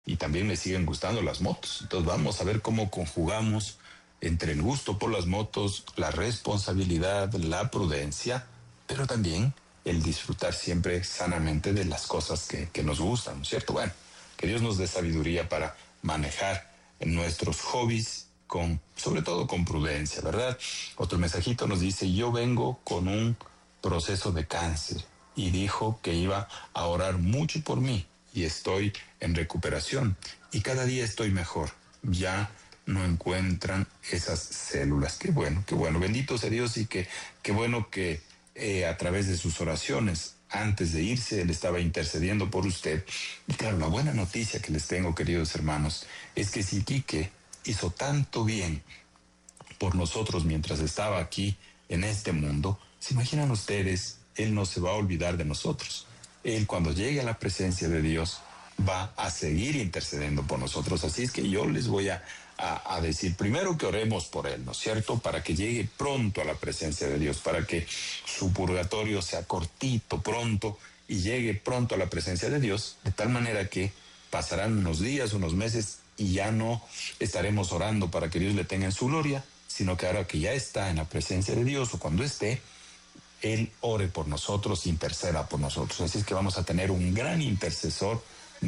y también me siguen gustando las motos. Entonces vamos a ver cómo conjugamos entre el gusto por las motos, la responsabilidad, la prudencia, pero también el disfrutar siempre sanamente de las cosas que nos gustan, ¿no es cierto? Bueno, que Dios nos dé sabiduría para manejar nuestros hobbies sobre todo con prudencia, ¿verdad? Otro mensajito nos dice: yo vengo con un proceso de cáncer y dijo que iba a orar mucho por mí y estoy en recuperación y cada día estoy mejor. Ya no encuentran esas células. Qué bueno, qué bueno. Bendito sea Dios y qué bueno que a través de sus oraciones antes de irse, él estaba intercediendo por usted. Y claro, la buena noticia que les tengo, queridos hermanos, es que si Quique hizo tanto bien por nosotros mientras estaba aquí en este mundo, ¿se imaginan ustedes? Él no se va a olvidar de nosotros. Él, cuando llegue a la presencia de Dios, va a seguir intercediendo por nosotros. Así es que yo les voy a decir primero que oremos por él, ¿no es cierto? Para que llegue pronto a la presencia de Dios, para que su purgatorio sea cortito, pronto, y llegue pronto a la presencia de Dios, de tal manera que pasarán unos días, unos meses, y ya no estaremos orando para que Dios le tenga en su gloria, sino que ahora que ya está en la presencia de Dios, o cuando esté, Él ore por nosotros, interceda por nosotros. Así es que vamos a tener un gran intercesor,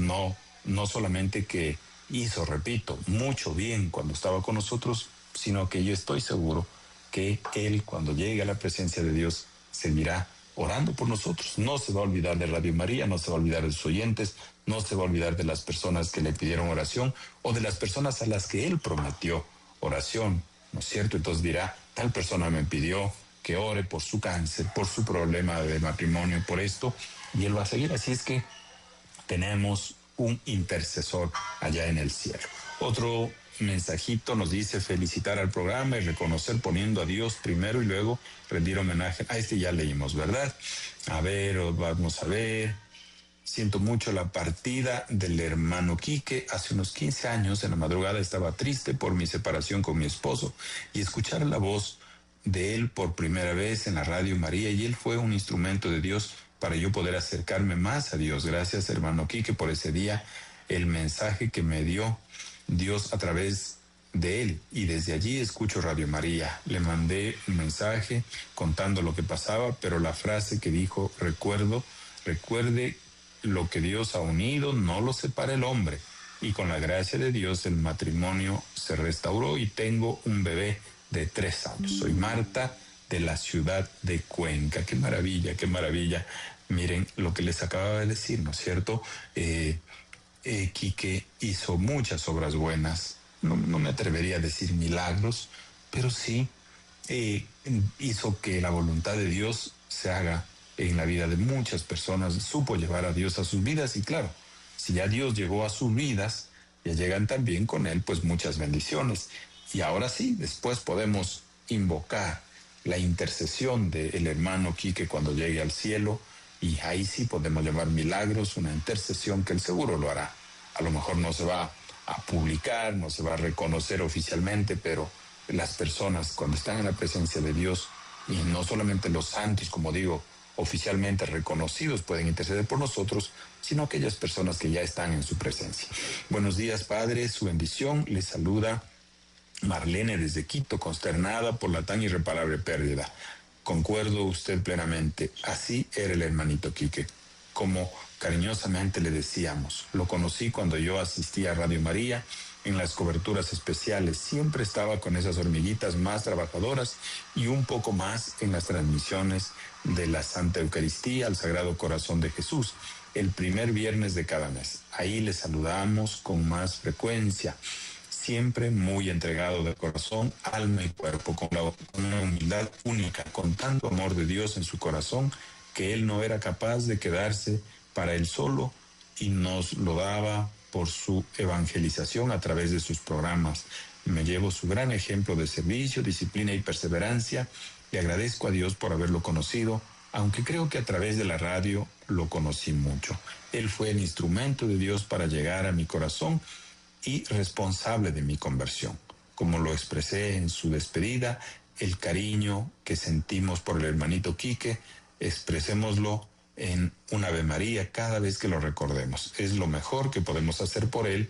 no solamente que hizo, repito, mucho bien cuando estaba con nosotros, sino que yo estoy seguro que Él, cuando llegue a la presencia de Dios, seguirá orando por nosotros. No se va a olvidar de Radio María, no se va a olvidar de sus oyentes, no se va a olvidar de las personas que le pidieron oración o de las personas a las que Él prometió oración, ¿no es cierto? Entonces dirá: tal persona me pidió que ore por su cáncer, por su problema de matrimonio, por esto, y Él va a seguir. Así es que tenemos un intercesor allá en el cielo. Otro mensajito nos dice: felicitar al programa y reconocer poniendo a Dios primero y luego rendir homenaje. Este ya leímos, ¿verdad? A ver, vamos a ver. Siento mucho la partida del hermano Quique. Hace unos 15 años, en la madrugada, estaba triste por mi separación con mi esposo y escuchar la voz de él por primera vez en la Radio María, y él fue un instrumento de Dios para yo poder acercarme más a Dios. Gracias, hermano Quique, por ese día, el mensaje que me dio Dios a través de él, y desde allí escucho Radio María. Le mandé un mensaje contando lo que pasaba, pero la frase que dijo: recuerde lo que Dios ha unido, no lo separa el hombre. Y con la gracia de Dios el matrimonio se restauró y tengo un bebé de 3 años. Soy Marta, de la ciudad de Cuenca. Qué maravilla, qué maravilla. Miren lo que les acababa de decir, ¿no es cierto? Quique hizo muchas obras buenas. No me atrevería a decir milagros, pero sí hizo que la voluntad de Dios se haga en la vida de muchas personas. Supo llevar a Dios a sus vidas, y claro, si ya Dios llegó a sus vidas, ya llegan también con él pues muchas bendiciones. Y ahora sí, después podemos invocar la intercesión del hermano Quique cuando llegue al cielo, y ahí sí podemos llamar milagros, una intercesión que él seguro lo hará. A lo mejor no se va a publicar, no se va a reconocer oficialmente, pero las personas cuando están en la presencia de Dios, y no solamente los santos, como digo, oficialmente reconocidos, pueden interceder por nosotros, sino aquellas personas que ya están en su presencia. Buenos días, Padre, su bendición. Les saluda Marlene desde Quito, consternada por la tan irreparable pérdida. Concuerdo usted plenamente. Así era el hermanito Quique, como cariñosamente le decíamos. Lo conocí cuando yo asistía a Radio María en las coberturas especiales. Siempre estaba con esas hormiguitas más trabajadoras y un poco más en las transmisiones de la Santa Eucaristía al Sagrado Corazón de Jesús, el primer viernes de cada mes. Ahí le saludamos con más frecuencia. Siempre muy entregado de corazón, alma y cuerpo, con una humildad única, con tanto amor de Dios en su corazón, que él no era capaz de quedarse para él solo, y nos lo daba por su evangelización a través de sus programas. Me llevo su gran ejemplo de servicio, disciplina y perseverancia, y agradezco a Dios por haberlo conocido, aunque creo que a través de la radio lo conocí mucho. Él fue el instrumento de Dios para llegar a mi corazón y responsable de mi conversión. Como lo expresé en su despedida, el cariño que sentimos por el hermanito Quique, expresémoslo en un Ave María cada vez que lo recordemos. Es lo mejor que podemos hacer por él